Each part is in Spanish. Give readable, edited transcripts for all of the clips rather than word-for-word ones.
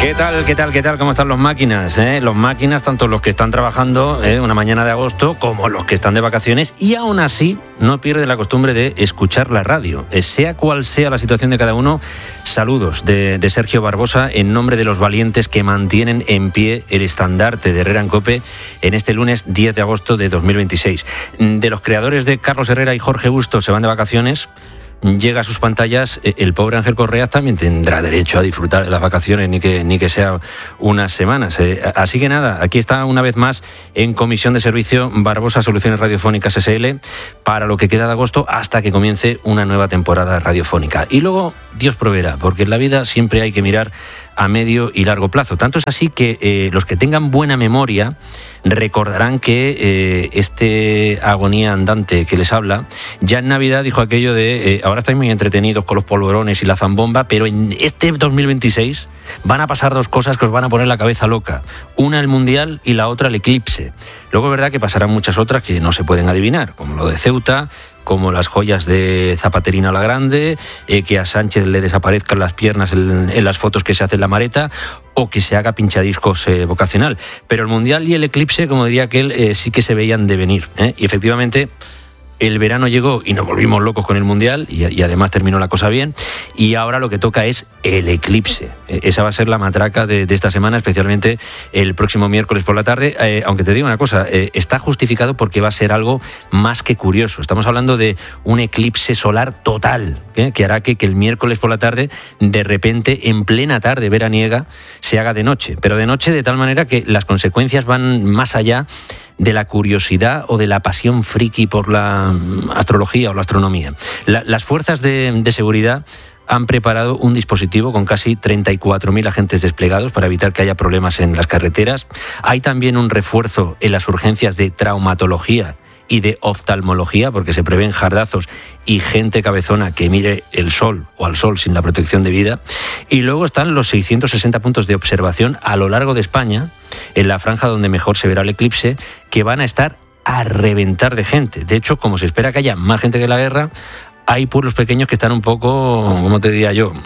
¿Qué tal? ¿Cómo están los máquinas? Los máquinas, tanto los que están trabajando una mañana de agosto como los que están de vacaciones, y aún así no pierden la costumbre de escuchar la radio. Sea cual sea la situación de cada uno, saludos de Sergio Barbosa en nombre de los valientes que mantienen en pie el estandarte de Herrera en COPE en este lunes 10 de agosto de 2026. De los creadores de Carlos Herrera y Jorge Bustos se van de vacaciones, llega a sus pantallas, el pobre Ángel Correa también tendrá derecho a disfrutar de las vacaciones, ni que sea unas semanas. Así que nada, aquí está una vez más en comisión de servicio Barbosa Soluciones Radiofónicas SL para lo que queda de agosto hasta que comience una nueva temporada radiofónica. Y luego Dios proveerá, porque en la vida siempre hay que mirar a medio y largo plazo. Tanto es así que los que tengan buena memoria recordarán que este agonía andante que les habla, ya en Navidad dijo aquello de ahora estáis muy entretenidos con los polvorones y la zambomba, pero en este 2026 van a pasar dos cosas que os van a poner la cabeza loca. Una el Mundial y la otra el eclipse. Luego es verdad que pasarán muchas otras que no se pueden adivinar, como lo de Ceuta, como las joyas de Zapaterina la Grande, que a Sánchez le desaparezcan las piernas en las fotos que se hace en la Mareta, o que se haga pinchadiscos vocacional. Pero el Mundial y el eclipse, como diría aquel, sí que se veían de venir. Y efectivamente el verano llegó y nos volvimos locos con el Mundial y además terminó la cosa bien, y ahora lo que toca es el eclipse. Esa va a ser la matraca de esta semana, especialmente el próximo miércoles por la tarde, aunque te digo una cosa, está justificado porque va a ser algo más que curioso. Estamos hablando de un eclipse solar total, que hará que el miércoles por la tarde, de repente, en plena tarde veraniega, se haga de noche, pero de noche de tal manera que las consecuencias van más allá de la curiosidad o de la pasión friki por la astrología o la astronomía. Las fuerzas de seguridad han preparado un dispositivo con casi 34.000 agentes desplegados para evitar que haya problemas en las carreteras. Hay también un refuerzo en las urgencias de traumatología y de oftalmología, porque se prevén jardazos y gente cabezona que mire el sol o al sol sin la protección debida. Y luego están los 660 puntos de observación a lo largo de España, en la franja donde mejor se verá el eclipse, que van a estar a reventar de gente. De hecho, como se espera que haya más gente que en la guerra, hay pueblos pequeños que están un poco, ¿cómo te diría yo?,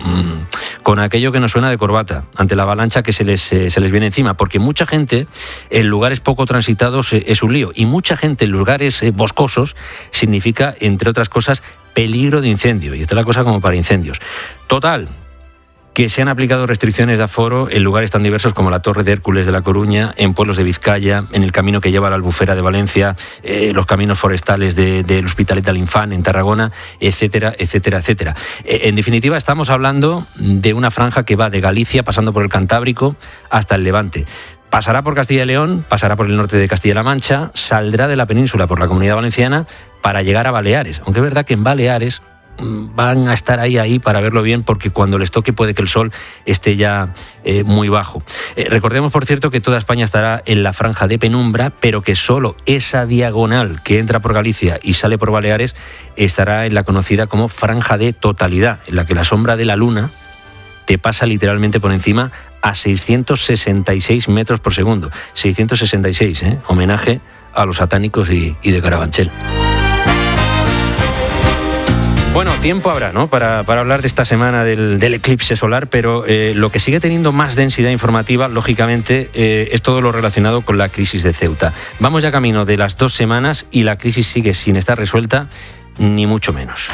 con aquello que nos suena de corbata ante la avalancha que se les viene encima, porque mucha gente en lugares poco transitados es un lío, y mucha gente en lugares boscosos significa, entre otras cosas, peligro de incendio, y esta es la cosa como para incendios. Total, que se han aplicado restricciones de aforo en lugares tan diversos como la Torre de Hércules de La Coruña, en pueblos de Vizcaya, en el camino que lleva a la Albufera de Valencia, los caminos forestales del Hospitalet de Alinfán en Tarragona, etcétera, etcétera, etcétera. En definitiva, estamos hablando de una franja que va de Galicia, pasando por el Cantábrico, hasta el Levante. Pasará por Castilla y León, pasará por el norte de Castilla-La Mancha, saldrá de la península por la Comunidad Valenciana para llegar a Baleares. Aunque es verdad que en Baleares van a estar ahí para verlo bien, porque cuando les toque puede que el sol esté ya muy bajo. Recordemos, por cierto, que toda España estará en la franja de penumbra, pero que solo esa diagonal que entra por Galicia y sale por Baleares estará en la conocida como franja de totalidad, en la que la sombra de la luna te pasa literalmente por encima a 666 metros por segundo. 666, homenaje a los satánicos y de Carabanchel. Bueno, tiempo habrá, ¿no?, para hablar de esta semana del eclipse solar, pero lo que sigue teniendo más densidad informativa, lógicamente, es todo lo relacionado con la crisis de Ceuta. Vamos ya camino de las 2 semanas y la crisis sigue sin estar resuelta, ni mucho menos.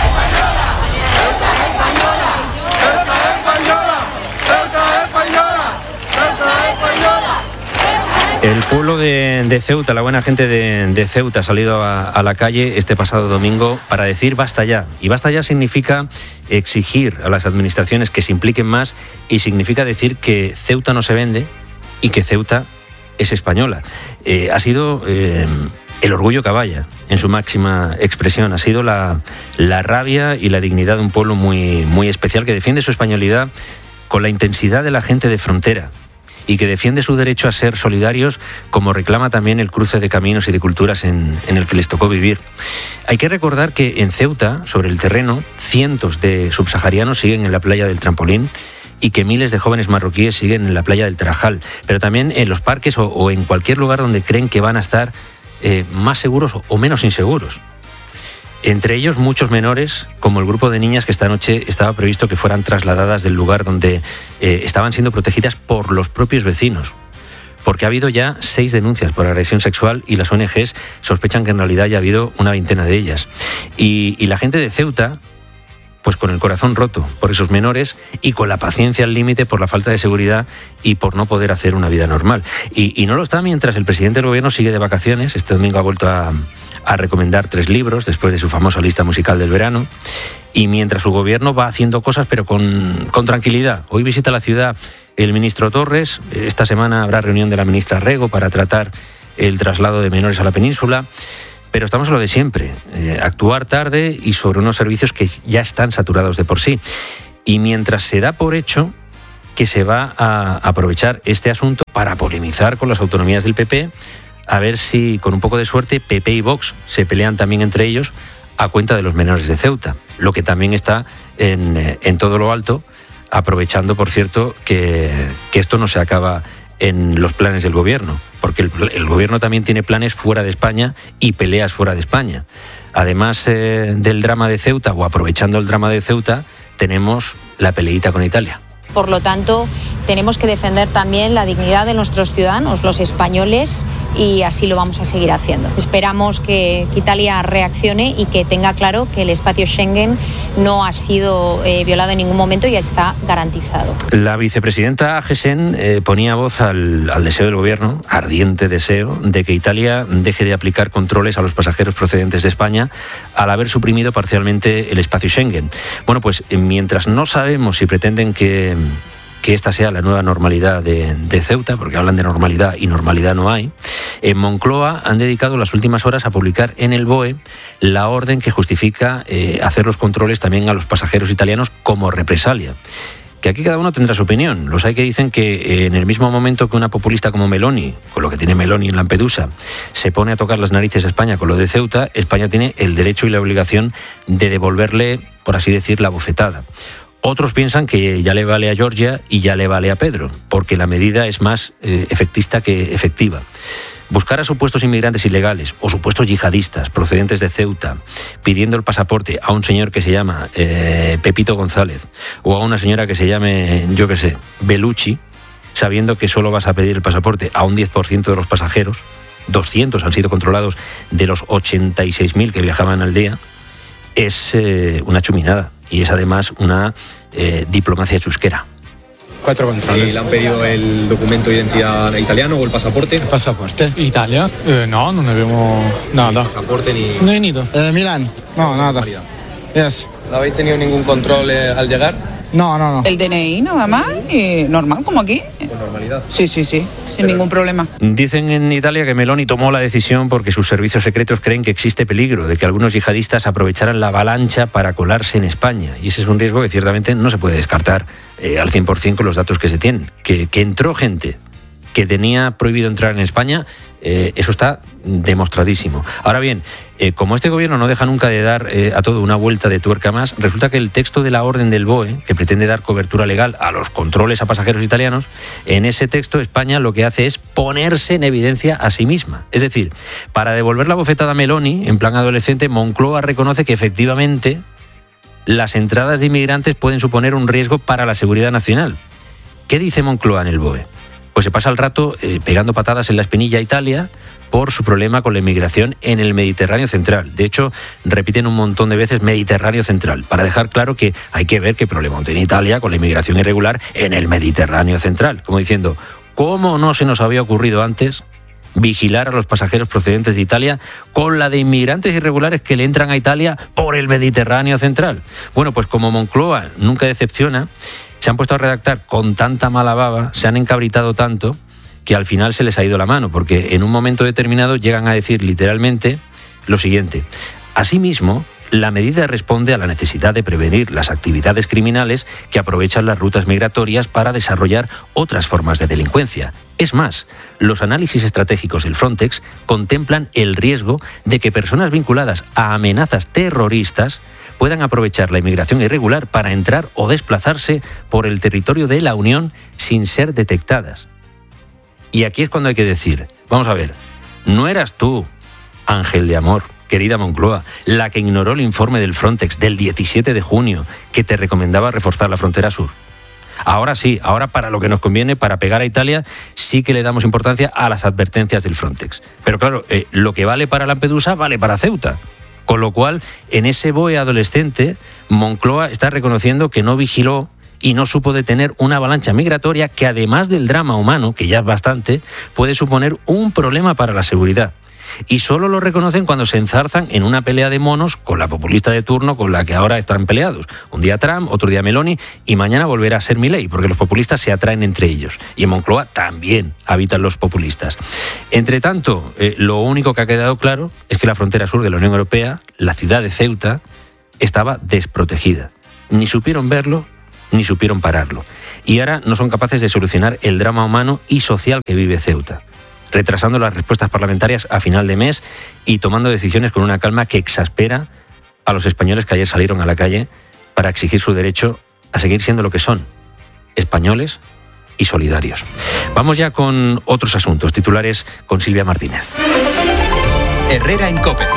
El pueblo de Ceuta, la buena gente de Ceuta ha salido a la calle este pasado domingo para decir basta ya. Y basta ya significa exigir a las administraciones que se impliquen más, y significa decir que Ceuta no se vende y que Ceuta es española. Ha sido el orgullo caballa en su máxima expresión. Ha sido la rabia y la dignidad de un pueblo muy, muy especial, que defiende su españolidad con la intensidad de la gente de frontera, y que defiende su derecho a ser solidarios, como reclama también el cruce de caminos y de culturas en el que les tocó vivir. Hay que recordar que en Ceuta, sobre el terreno, cientos de subsaharianos siguen en la playa del Trampolín, y que miles de jóvenes marroquíes siguen en la playa del Tarajal, pero también en los parques o en cualquier lugar donde creen que van a estar más seguros o menos inseguros. Entre ellos muchos menores, como el grupo de niñas que esta noche estaba previsto que fueran trasladadas del lugar donde estaban siendo protegidas por los propios vecinos. Porque ha habido ya 6 denuncias por agresión sexual y las ONGs sospechan que en realidad ya ha habido una veintena de ellas. Y la gente de Ceuta, pues con el corazón roto por esos menores y con la paciencia al límite por la falta de seguridad y por no poder hacer una vida normal. Y no lo está mientras el presidente del gobierno sigue de vacaciones. Este domingo ha vuelto a recomendar 3 libros después de su famosa lista musical del verano. Y mientras su gobierno va haciendo cosas pero con tranquilidad. Hoy visita la ciudad el ministro Torres. Esta semana habrá reunión de la ministra Rego para tratar el traslado de menores a la península. Pero estamos en lo de siempre, actuar tarde y sobre unos servicios que ya están saturados de por sí. Y mientras se da por hecho que se va a aprovechar este asunto para polemizar con las autonomías del PP, a ver si con un poco de suerte PP y Vox se pelean también entre ellos a cuenta de los menores de Ceuta, lo que también está en todo lo alto, aprovechando, por cierto, que esto no se acaba en los planes del gobierno, porque el gobierno también tiene planes fuera de España y peleas fuera de España. Además del drama de Ceuta, o aprovechando el drama de Ceuta, tenemos la peleita con Italia. Por lo tanto, tenemos que defender también la dignidad de nuestros ciudadanos, los españoles, y así lo vamos a seguir haciendo. Esperamos que Italia reaccione y que tenga claro que el espacio Schengen no ha sido violado en ningún momento y está garantizado. La vicepresidenta Agesen ponía voz al deseo del gobierno, ardiente deseo, de que Italia deje de aplicar controles a los pasajeros procedentes de España al haber suprimido parcialmente el espacio Schengen. Bueno, pues mientras no sabemos si pretenden que esta sea la nueva normalidad de Ceuta, porque hablan de normalidad y normalidad no hay, en Moncloa han dedicado las últimas horas a publicar en el BOE la orden que justifica hacer los controles también a los pasajeros italianos como represalia. Que aquí cada uno tendrá su opinión. Los hay que dicen que en el mismo momento que una populista como Meloni, con lo que tiene Meloni en Lampedusa, se pone a tocar las narices a España con lo de Ceuta, España tiene el derecho y la obligación de devolverle, por así decir, la bofetada. Otros piensan que ya le vale a Georgia y ya le vale a Pedro, porque la medida es más efectista que efectiva. Buscar a supuestos inmigrantes ilegales o supuestos yihadistas procedentes de Ceuta pidiendo el pasaporte a un señor que se llama Pepito González o a una señora que se llame, yo qué sé, Bellucci, sabiendo que solo vas a pedir el pasaporte a un 10% de los pasajeros, 200 han sido controlados de los 86.000 que viajaban al día, es una chuminada y es además una diplomacia chusquera. 4 controles. ¿Le han pedido el documento de identidad italiano o el pasaporte? Il passaporte. Italia? No, non abbiamo nada. ¿Ni pasaporte ni...? No he ido. Milán? No, nada. Yes. ¿No habéis tenido ningún control al llegar? No. El DNI nada más, y normal, como aquí. ¿Con normalidad? Sí, sin ningún problema. Dicen en Italia que Meloni tomó la decisión porque sus servicios secretos creen que existe peligro de que algunos yihadistas aprovecharan la avalancha para colarse en España. Y ese es un riesgo que ciertamente no se puede descartar al 100% con los datos que se tienen. Que entró gente que tenía prohibido entrar en España, eso está demostradísimo. Ahora bien, como este gobierno no deja nunca de dar a todo una vuelta de tuerca más, resulta que el texto de la orden del BOE, que pretende dar cobertura legal a los controles a pasajeros italianos, en ese texto España lo que hace es ponerse en evidencia a sí misma. Es decir, para devolver la bofetada a Meloni, en plan adolescente, Moncloa reconoce que efectivamente las entradas de inmigrantes pueden suponer un riesgo para la seguridad nacional. ¿Qué dice Moncloa en el BOE? Pues se pasa el rato pegando patadas en la espinilla a Italia por su problema con la inmigración en el Mediterráneo central. De hecho, repiten un montón de veces Mediterráneo central, para dejar claro que hay que ver qué problema tiene Italia con la inmigración irregular en el Mediterráneo central. Como diciendo, ¿cómo no se nos había ocurrido antes vigilar a los pasajeros procedentes de Italia con la de inmigrantes irregulares que le entran a Italia por el Mediterráneo central? Bueno, pues como Moncloa nunca decepciona, se han puesto a redactar con tanta mala baba, se han encabritado tanto, que al final se les ha ido la mano, porque en un momento determinado llegan a decir literalmente lo siguiente: asimismo, la medida responde a la necesidad de prevenir las actividades criminales que aprovechan las rutas migratorias para desarrollar otras formas de delincuencia. Es más, los análisis estratégicos del Frontex contemplan el riesgo de que personas vinculadas a amenazas terroristas puedan aprovechar la inmigración irregular para entrar o desplazarse por el territorio de la Unión sin ser detectadas. Y aquí es cuando hay que decir, vamos a ver, no eras tú, ángel de amor, querida Moncloa, la que ignoró el informe del Frontex del 17 de junio que te recomendaba reforzar la frontera sur. Ahora sí, ahora para lo que nos conviene, para pegar a Italia, sí que le damos importancia a las advertencias del Frontex. Pero claro, lo que vale para Lampedusa vale para Ceuta. Con lo cual, en ese BOE adolescente, Moncloa está reconociendo que no vigiló y no supo detener una avalancha migratoria que, además del drama humano, que ya es bastante, puede suponer un problema para la seguridad. Y solo lo reconocen cuando se enzarzan en una pelea de monos con la populista de turno con la que ahora están peleados. Un día Trump, otro día Meloni y mañana volverá a ser Milei, porque los populistas se atraen entre ellos. Y en Moncloa también habitan los populistas. Entre tanto, lo único que ha quedado claro es que la frontera sur de la Unión Europea, la ciudad de Ceuta, estaba desprotegida. Ni supieron verlo, ni supieron pararlo. Y ahora no son capaces de solucionar el drama humano y social que vive Ceuta, retrasando las respuestas parlamentarias a final de mes y tomando decisiones con una calma que exaspera a los españoles que ayer salieron a la calle para exigir su derecho a seguir siendo lo que son, españoles y solidarios. Vamos ya con otros asuntos, titulares con Silvia Martínez. Herrera en COPE.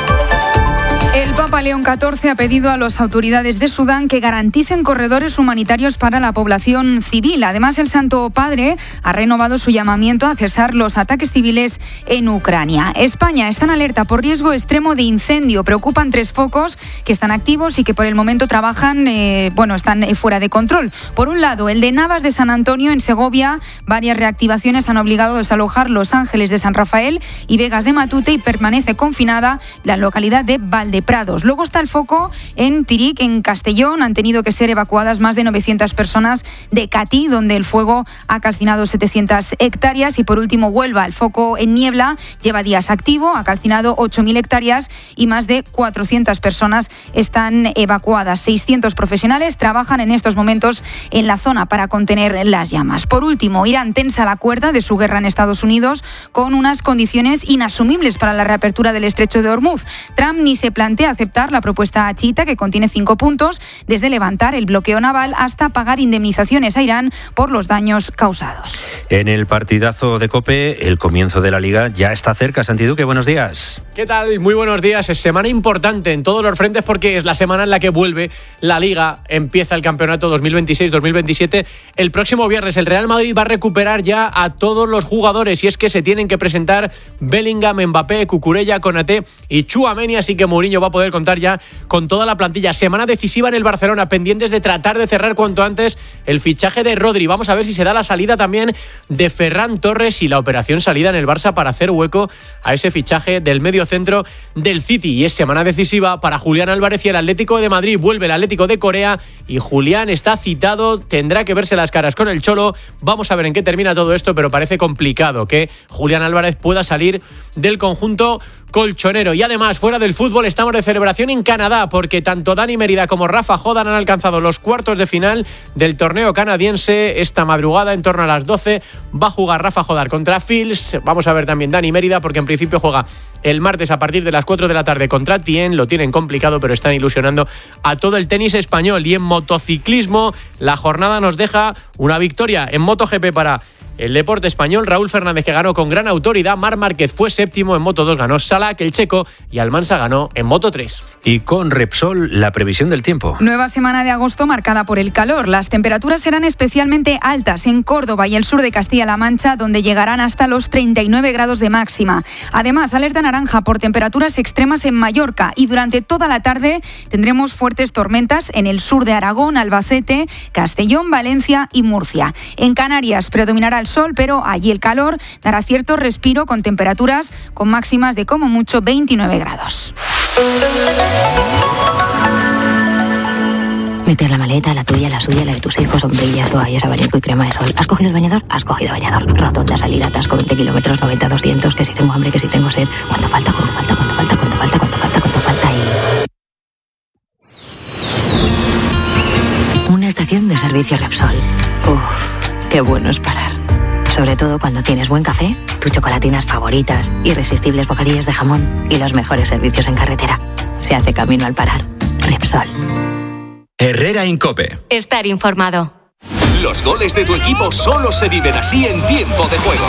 El Papa León XIV ha pedido a las autoridades de Sudán que garanticen corredores humanitarios para la población civil. Además, el Santo Padre ha renovado su llamamiento a cesar los ataques civiles en Ucrania. España está en alerta por riesgo extremo de incendio. Preocupan 3 focos que están activos y que por el momento trabajan, están fuera de control. Por un lado, el de Navas de San Antonio en Segovia. Varias reactivaciones han obligado a desalojar Los Ángeles de San Rafael y Vegas de Matute y permanece confinada la localidad de Valdeprados. Luego está el foco en Tiric, en Castellón. Han tenido que ser evacuadas más de 900 personas de Catí, donde el fuego ha calcinado 700 hectáreas. Y por último, Huelva, el foco en Niebla, lleva días activo, ha calcinado 8.000 hectáreas y más de 400 personas están evacuadas. 600 profesionales trabajan en estos momentos en la zona para contener las llamas. Por último, Irán tensa la cuerda de su guerra en Estados Unidos con unas condiciones inasumibles para la reapertura del estrecho de Hormuz. Trump ni se plantea aceptar la propuesta chiita, que contiene 5 puntos, desde levantar el bloqueo naval hasta pagar indemnizaciones a Irán por los daños causados. En el partidazo de COPE, el comienzo de la Liga ya está cerca. Santi Duque, buenos días. ¿Qué tal? Muy buenos días. Es semana importante en todos los frentes porque es la semana en la que vuelve la Liga. Empieza el campeonato 2026-2027. El próximo viernes el Real Madrid va a recuperar ya a todos los jugadores y es que se tienen que presentar Bellingham, Mbappé, Cucurella, Konaté y Tchouaméni, así que Mourinho va a poder contar ya con toda la plantilla. Semana decisiva en el Barcelona, pendientes de tratar de cerrar cuanto antes el fichaje de Rodri. Vamos a ver si se da la salida también de Ferran Torres y la operación salida en el Barça para hacer hueco a ese fichaje del mediocentro del City. Y es semana decisiva para Julián Álvarez y el Atlético de Madrid. Vuelve el Atlético de Corea y Julián está citado, tendrá que verse las caras con el Cholo. Vamos a ver en qué termina todo esto, pero parece complicado que Julián Álvarez pueda salir del conjunto colchonero. Y además, fuera del fútbol, estamos de celebración en Canadá porque tanto Dani Mérida como Rafa Jodan han alcanzado los cuartos de final del torneo canadiense. Esta madrugada, en torno a las 12, va a jugar Rafa Jodan contra Fils. Vamos a ver también Dani Mérida porque en principio juega el martes a partir de las 4 de la tarde contra Tien. Lo tienen complicado, pero están ilusionando a todo el tenis español. Y en motociclismo, la jornada nos deja una victoria en MotoGP para el deporte español. Raúl Fernández, que ganó con gran autoridad. Marc Márquez fue séptimo. En Moto2 ganó Salak, el checo, y Almansa ganó en Moto3. Y con Repsol, la previsión del tiempo. Nueva semana de agosto marcada por el calor. Las temperaturas serán especialmente altas en Córdoba y el sur de Castilla-La Mancha, donde llegarán hasta los 39 grados de máxima. Además, alerta naranja por temperaturas extremas en Mallorca, y durante toda la tarde tendremos fuertes tormentas en el sur de Aragón, Albacete, Castellón, Valencia y Murcia. En Canarias predominará el sol, pero allí el calor dará cierto respiro con temperaturas con máximas de como mucho 29 grados. Meter la maleta, la tuya, la suya, la de tus hijos, sombrillas, toallas, abanico y crema de sol. ¿Has cogido el bañador? Has cogido bañador. Rotonda, salir, atasco, 20 kilómetros, 90, 200, que si tengo hambre, que si tengo sed. ¿Cuánto falta? ¿Cuánto falta? ¿Cuánto falta? ¿Cuánto falta? ¿Cuánto falta? ¿Cuánto falta? Y... una estación de servicio Repsol. Uf, qué bueno es parar. Sobre todo cuando tienes buen café, tus chocolatinas favoritas, irresistibles bocadillos de jamón y los mejores servicios en carretera. Se hace camino al parar. Repsol. Herrera en COPE. Estar informado. Los goles de tu equipo solo se viven así en tiempo de juego.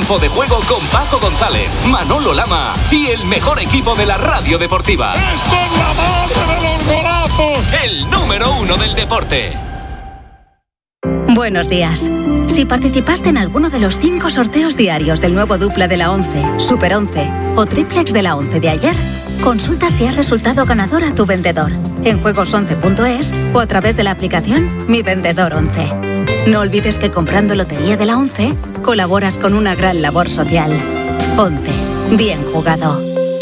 Tiempo de Juego con Paco González, Manolo Lama y el mejor equipo de la radio deportiva. ¡Esto es la madre de los golazos! El número 1 del deporte. Buenos días. Si participaste en alguno de los 5 sorteos diarios del nuevo Dupla de la 11, Super 11 o Triplex de la 11 de ayer, consulta si has resultado ganador a tu vendedor en juegos11.es o a través de la aplicación Mi Vendedor 11. No olvides que comprando Lotería de la 11 colaboras con una gran labor social. 11. Bien jugado.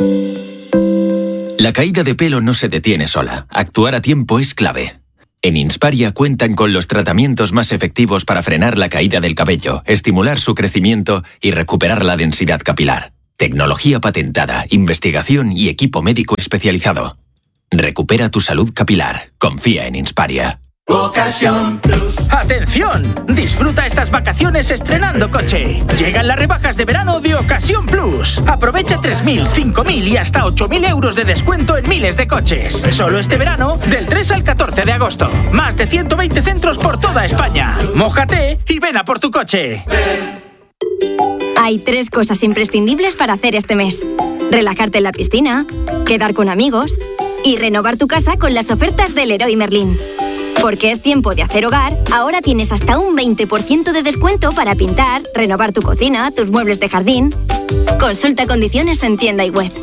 La caída de pelo no se detiene sola. Actuar a tiempo es clave. En Insparia cuentan con los tratamientos más efectivos para frenar la caída del cabello, estimular su crecimiento y recuperar la densidad capilar. Tecnología patentada, investigación y equipo médico especializado. Recupera tu salud capilar. Confía en Insparia. Ocasión Plus. ¡Atención! Disfruta estas vacaciones estrenando coche. Llegan las rebajas de verano de Ocasión Plus. Aprovecha 3.000, 5.000 y hasta 8.000 euros de descuento en miles de coches. Solo este verano, del 3 al 14 de agosto. Más de 120 centros por toda España. Mójate y ven a por tu coche. Hay 3 cosas imprescindibles para hacer este mes: relajarte en la piscina, quedar con amigos y renovar tu casa con las ofertas del Leroy Merlin. Porque es tiempo de hacer hogar, ahora tienes hasta un 20% de descuento para pintar, renovar tu cocina, tus muebles de jardín. Consulta condiciones en tienda y web.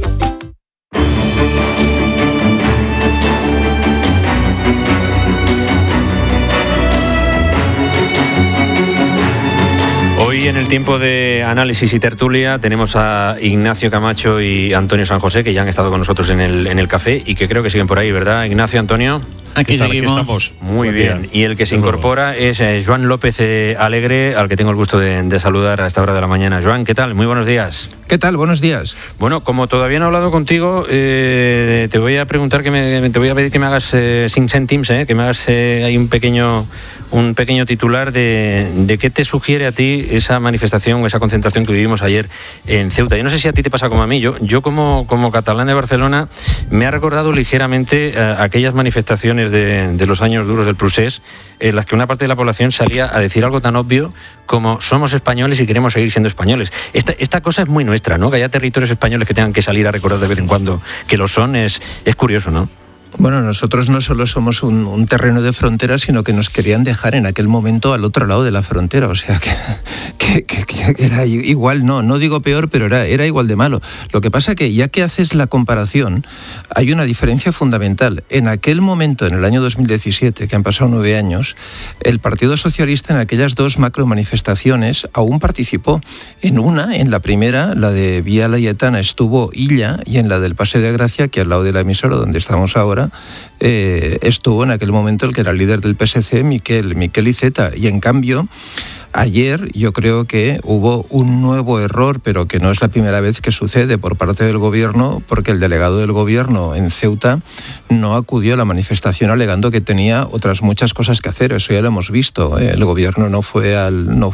Hoy en el tiempo de análisis y tertulia tenemos a Ignacio Camacho y Antonio San José, que ya han estado con nosotros en el café y que creo que siguen por ahí, ¿verdad, Ignacio, Antonio? Aquí seguimos. Aquí estamos. Muy bien. Y el que se incorpora es Joan López Alegre, al que tengo el gusto de saludar a esta hora de la mañana. Joan, ¿qué tal? Muy buenos días. ¿Qué tal? Buenos días. Bueno, como todavía no he hablado contigo, te voy a preguntar, te voy a pedir que me hagas, sin céntims, que me hagas ahí un pequeño titular de qué te sugiere a ti esa manifestación, esa concentración que vivimos ayer en Ceuta. Yo no sé si a ti te pasa como a mí. Yo como catalán de Barcelona me ha recordado ligeramente aquellas manifestaciones de los años duros del Procés, en las que una parte de la población salía a decir algo tan obvio como somos españoles y queremos seguir siendo españoles. Esta cosa es muy nuestra, ¿no? Que haya territorios españoles que tengan que salir a recordar de vez en cuando que lo son, es curioso, ¿no? Bueno, nosotros no solo somos un terreno de frontera, sino que nos querían dejar en aquel momento al otro lado de la frontera. O sea, que era igual, no digo peor, pero era igual de malo. Lo que pasa que, ya que haces la comparación, hay una diferencia fundamental. En aquel momento, en el año 2017, que han pasado 9 años, el Partido Socialista en aquellas 2 macromanifestaciones aún participó. En la primera, la de Vía Laietana, estuvo Illa, y en la del Paseo de Gracia, que al lado de la emisora donde estamos ahora, estuvo en aquel momento el que era el líder del PSC, Miquel Iceta, y en cambio ayer yo creo que hubo un nuevo error, pero que no es la primera vez que sucede por parte del gobierno, porque el delegado del gobierno en Ceuta no acudió a la manifestación alegando que tenía otras muchas cosas que hacer. Eso ya lo hemos visto. El gobierno no fue al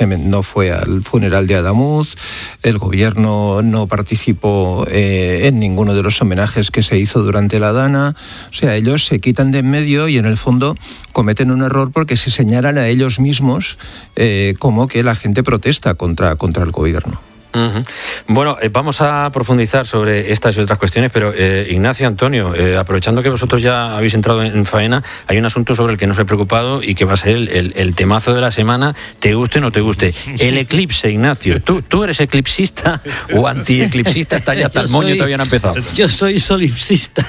funeral de Adamuz, el gobierno no participó en ninguno de los homenajes que se hizo durante la Dana. O sea, ellos se quitan de en medio y en el fondo cometen un error porque se señalan a ellos mismos como que la gente protesta contra el gobierno. Uh-huh. Bueno, vamos a profundizar sobre estas y otras cuestiones, pero Ignacio, Antonio, aprovechando que vosotros ya habéis entrado en faena, hay un asunto sobre el que no os he preocupado y que va a ser el temazo de la semana, te guste o no te guste. El eclipse, Ignacio. ¿Tú eres eclipsista o anti-eclipsista? Está ya hasta el moño, todavía no ha empezado. Yo soy solipsista.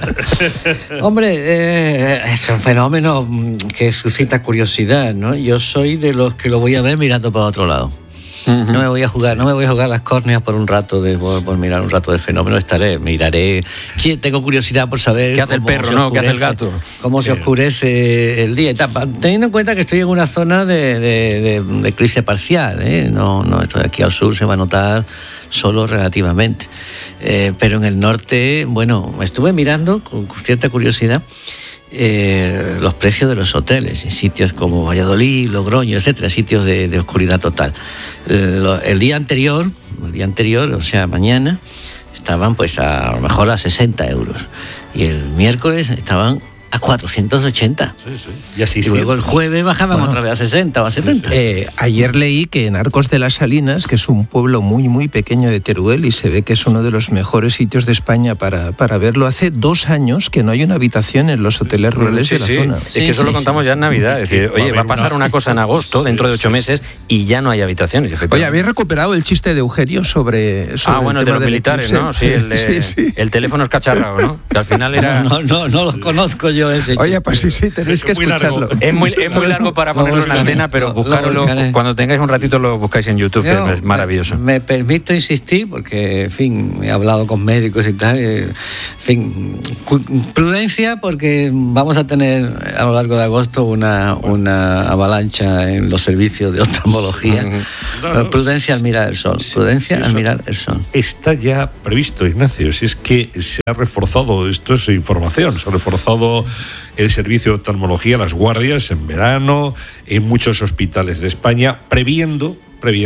Hombre, es un fenómeno que suscita curiosidad, ¿no? Yo soy de los que lo voy a ver mirando para otro lado. Uh-huh. No me voy a jugar las córneas por un rato por mirar un rato de fenómeno. Miraré. Sí, tengo curiosidad por saber qué hace el perro, ¿no? ¿Qué hace el gato? Cómo se oscurece el día y tal. Teniendo en cuenta que estoy en una zona de eclipse parcial, no estoy aquí al sur, se va a notar solo relativamente. Pero en el norte, bueno, estuve mirando con cierta curiosidad los precios de los hoteles en sitios como Valladolid, Logroño, etcétera, sitios de oscuridad total. El día anterior, o sea, mañana, estaban pues a lo mejor a 60 euros y el miércoles estaban a 480. Sí. Y así. Y luego el jueves bajaban otra vez a 60 o a 70. Ayer leí que en Arcos de las Salinas, que es un pueblo muy, muy pequeño de Teruel, y se ve que es uno de los mejores sitios de España para verlo, hace 2 años que no hay una habitación en los hoteles rurales de la zona. Es que eso lo contamos ya en Navidad. Es decir, oye, va a pasar una cosa en agosto, dentro de 8 meses, y ya no hay habitaciones. Oye, ¿habéis recuperado el chiste de Eugenio sobre bueno, el de los militares, ¿no? Sí, el teléfono escacharrado, ¿no? Que al final era... No lo conozco yo ese. Oye, pues sí, tenéis que escucharlo. Es muy largo para ponerlo en antena, pero buscarlo cuando tengáis un ratito, lo buscáis en YouTube, que es maravilloso. Me permito insistir, porque, en fin, he hablado con médicos y tal, en fin, prudencia, porque vamos a tener a lo largo de agosto una avalancha en los servicios de oftalmología. Prudencia al mirar el sol. Al mirar el sol. Está ya previsto, Ignacio, si es que se ha reforzado, esto es información, se ha reforzado el servicio de oftalmología, las guardias en verano, en muchos hospitales de España, previendo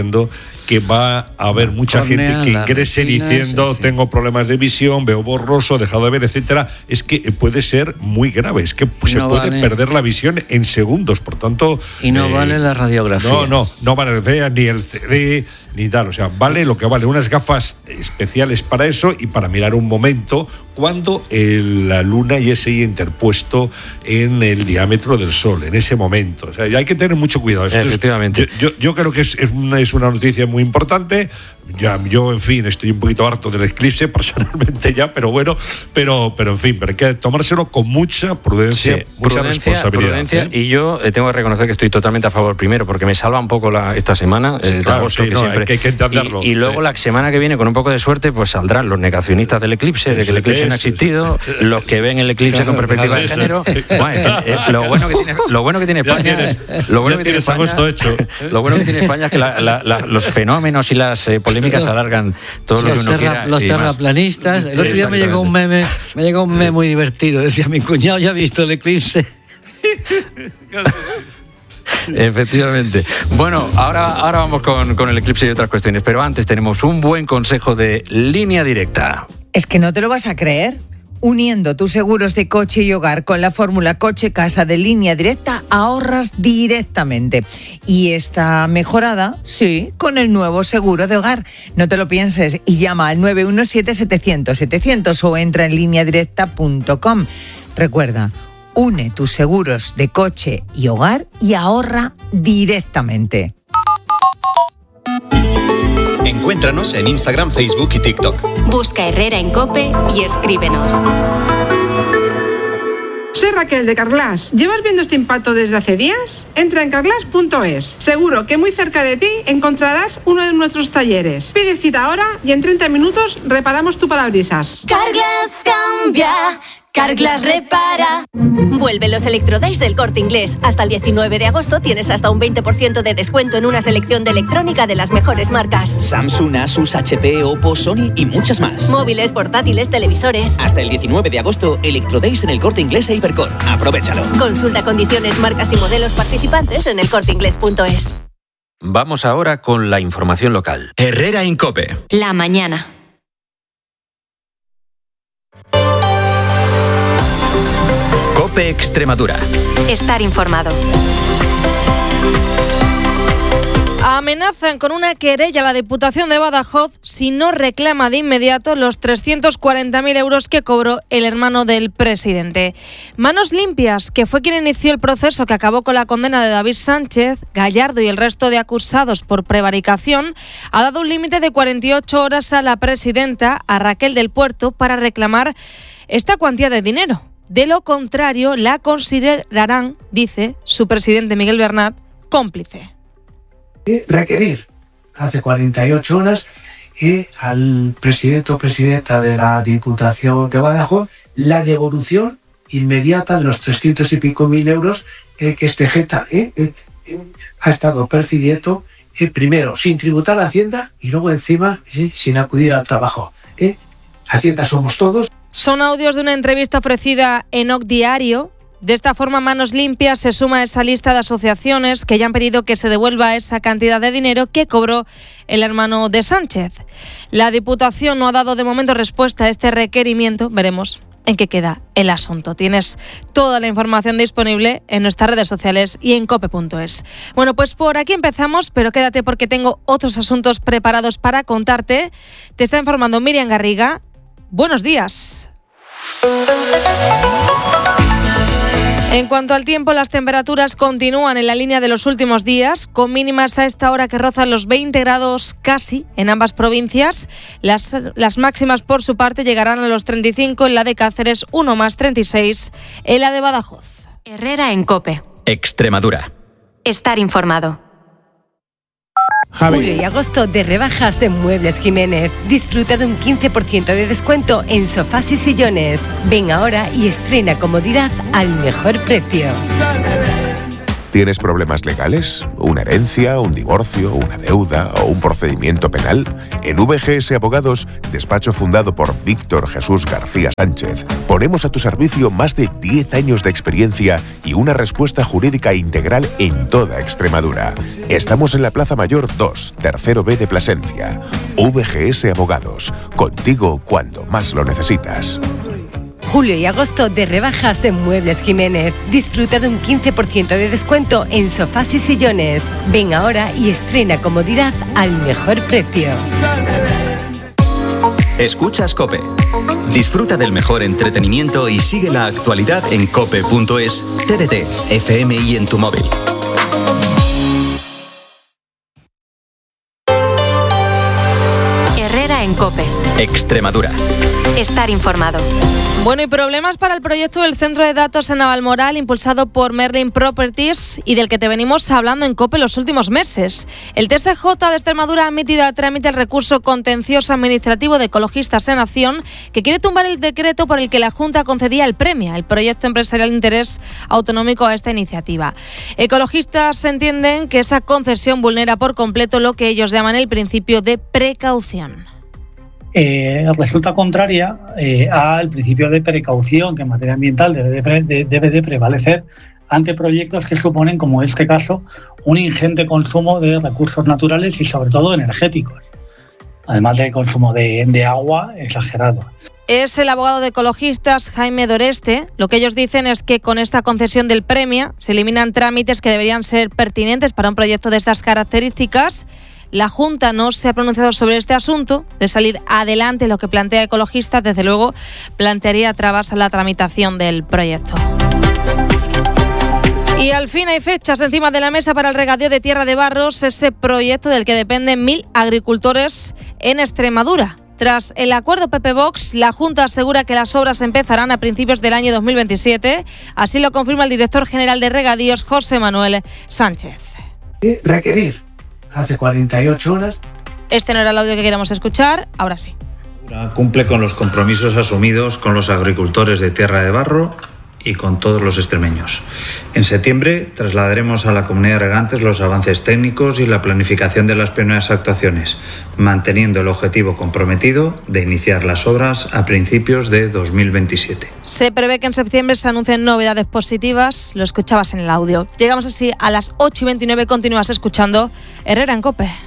que va a haber mucha gente que ingrese diciendo tengo problemas de visión, veo borroso, he dejado de ver, etcétera. Es que puede ser muy grave, es que se puede perder la visión en segundos, por tanto... Y no vale la radiografía. No vale ni el CD, ni tal, o sea, vale lo que vale, unas gafas especiales para eso y para mirar un momento cuando la luna ya se haya interpuesto en el diámetro del sol, en ese momento. O sea, hay que tener mucho cuidado. Efectivamente. Yo creo que es una noticia muy importante. Yo, en fin, estoy un poquito harto del eclipse personalmente ya, pero bueno, pero en fin, pero hay que tomárselo con mucha prudencia, mucha responsabilidad. Y yo tengo que reconocer que estoy totalmente a favor, primero, porque me salva un poco esta semana, hay que entenderlo. Y luego la semana que viene, con un poco de suerte, pues saldrán los negacionistas del eclipse, de que el eclipse no ha existido, los que ven el eclipse con perspectiva de género. Lo bueno que tiene España es que los fenómenos y las polémicas se alargan todo lo que uno quiera. Los terraplanistas. El otro día me llegó un meme muy divertido. Decía, mi cuñado ya ha visto el eclipse. Efectivamente. Bueno, ahora vamos con el eclipse y otras cuestiones, pero antes tenemos un buen consejo de Línea Directa. Es que no te lo vas a creer. Uniendo tus seguros de coche y hogar con la fórmula coche-casa de Línea Directa, ahorras directamente. Y está mejorada, sí, con el nuevo seguro de hogar. No te lo pienses y llama al 917-700-700 o entra en lineadirecta.com. Recuerda, une tus seguros de coche y hogar y ahorra directamente. Encuéntranos en Instagram, Facebook y TikTok. Busca Herrera en COPE y escríbenos. Soy Raquel de Carglass. ¿Llevas viendo este impacto desde hace días? Entra en carglass.es. Seguro que muy cerca de ti encontrarás uno de nuestros talleres. Pide cita ahora y en 30 minutos reparamos tu parabrisas. Carglass cambia. Carglass repara. Vuelve los Electrodays del Corte Inglés. Hasta el 19 de agosto tienes hasta un 20% de descuento en una selección de electrónica de las mejores marcas. Samsung, Asus, HP, Oppo, Sony y muchas más. Móviles, portátiles, televisores. Hasta el 19 de agosto, Electrodays en el Corte Inglés e Hipercor. Aprovéchalo. Consulta condiciones, marcas y modelos participantes en elcorteinglés.es. Vamos ahora con la información local. Herrera en COPE. La mañana. COPE Extremadura. Estar informado. Amenazan con una querella a la Diputación de Badajoz si no reclama de inmediato los 340.000 euros que cobró el hermano del presidente. Manos Limpias, que fue quien inició el proceso que acabó con la condena de David Sánchez, Gallardo y el resto de acusados por prevaricación, ha dado un límite de 48 horas a la presidenta, a Raquel del Puerto, para reclamar esta cuantía de dinero. De lo contrario, la considerarán, dice su presidente Miguel Bernat, cómplice. Requerir hace 48 horas al presidente o presidenta de la Diputación de Badajoz la devolución inmediata de los 300 y pico mil euros que este Geta ha estado percibiendo, primero sin tributar a Hacienda y luego encima sin acudir al trabajo. Hacienda somos todos. Son audios de una entrevista ofrecida en OC Diario De esta forma, Manos Limpias se suma a esa lista de asociaciones que ya han pedido que se devuelva esa cantidad de dinero que cobró el hermano de Sánchez. La Diputación no ha dado de momento respuesta a este requerimiento. Veremos en qué queda el asunto. Tienes toda la información disponible en nuestras redes sociales y en cope.es. Bueno, pues por aquí empezamos, pero quédate porque tengo otros asuntos preparados para contarte. Te está informando Miriam Garriga. Buenos días. En cuanto al tiempo, las temperaturas continúan en la línea de los últimos días, con mínimas a esta hora que rozan los 20 grados casi en ambas provincias. Las máximas, por su parte, llegarán a los 35 en la de Cáceres, 1 más 36 en la de Badajoz. Herrera en COPE. Extremadura. Estar informado. Julio y agosto de rebajas en Muebles Jiménez. Disfruta de un 15% de descuento en sofás y sillones. Ven ahora y estrena comodidad al mejor precio. ¿Tienes problemas legales? ¿Una herencia, un divorcio, una deuda o un procedimiento penal? En VGS Abogados, despacho fundado por Víctor Jesús García Sánchez, ponemos a tu servicio más de 10 años de experiencia y una respuesta jurídica integral en toda Extremadura. Estamos en la Plaza Mayor 2, tercero B de Plasencia. VGS Abogados, contigo cuando más lo necesitas. Julio y agosto de rebajas en Muebles Jiménez. Disfruta de un 15% de descuento en sofás y sillones. Ven ahora y estrena comodidad al mejor precio. Escuchas COPE. Disfruta del mejor entretenimiento y sigue la actualidad en cope.es, TDT, FM y en tu móvil. Herrera en COPE. Extremadura. Estar informado. Bueno, y problemas para el proyecto del centro de datos en Navalmoral, impulsado por Merlin Properties y del que te venimos hablando en COPE los últimos meses. El TSJ de Extremadura ha admitido a trámite el recurso contencioso administrativo de Ecologistas en Acción, que quiere tumbar el decreto por el que la Junta concedía el premio, el proyecto empresarial de interés autonómico, a esta iniciativa. Ecologistas entienden que esa concesión vulnera por completo lo que ellos llaman el principio de precaución. Resulta contraria al principio de precaución que en materia ambiental debe de prevalecer ante proyectos que suponen, como en este caso, un ingente consumo de recursos naturales y sobre todo energéticos, además del consumo de agua exagerado. Es el abogado de Ecologistas, Jaime Doreste. Lo que ellos dicen es que con esta concesión del premio se eliminan trámites que deberían ser pertinentes para un proyecto de estas características. La Junta no se ha pronunciado sobre este asunto. De salir adelante lo que plantea Ecologistas, desde luego plantearía trabas a la tramitación del proyecto. Y al fin hay fechas encima de la mesa para el regadío de Tierra de Barros, ese proyecto del que dependen 1.000 agricultores en Extremadura. Tras el acuerdo PP-Vox, la Junta asegura que las obras empezarán a principios del año 2027. Así lo confirma el director general de Regadíos, José Manuel Sánchez. Requerir hace 48 horas. Este no era el audio que queríamos escuchar, ahora sí. Cumple con los compromisos asumidos con los agricultores de Tierra de Barro y con todos los extremeños. En septiembre trasladaremos a la comunidad de regantes los avances técnicos y la planificación de las primeras actuaciones, manteniendo el objetivo comprometido de iniciar las obras a principios de 2027. Se prevé que en septiembre se anuncien novedades positivas, lo escuchabas en el audio. Llegamos así a las 8:29, continúas escuchando Herrera en COPE.